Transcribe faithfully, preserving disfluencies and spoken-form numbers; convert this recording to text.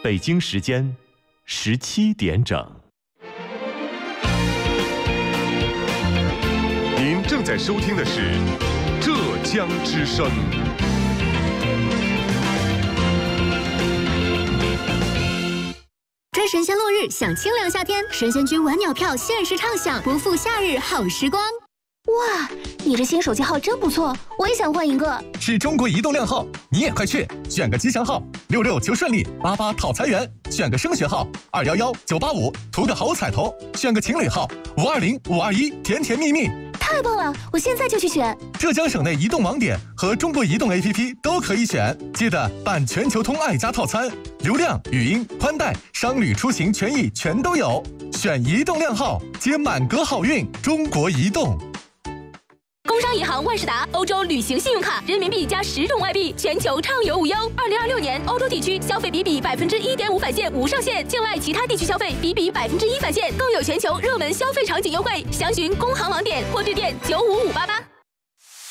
北京时间十七点整。 您正在收听的是浙江之声。 追神仙落日，享清凉夏天，神仙君晚鸟票限时畅享，不负夏日好时光。 哇，你这新手机号真不错，我也想换一个。 是中国移动靓号，你也快去选个吉祥号，六六求顺利，八八讨财源；选个升学号，二幺幺九八五图个好彩头；选个情侣号，五二零五二一甜甜蜜蜜。 太棒了，我现在就去选。 浙江省内移动网点和中国移动 A P P 都可以选，记得办全球通爱家套餐，流量、语音、宽带、商旅出行权益全都有。选移动靓号，接满格好运。中国移动。 工商银行万事达欧洲旅行信用卡，人民币加十种外币，全球畅游无忧。二零二六年欧洲地区消费比比百分之一点五返现无上限，境外其他地区消费比比百分之一返现，更有全球热门消费场景优惠。详询工行网点或致电九五五八八。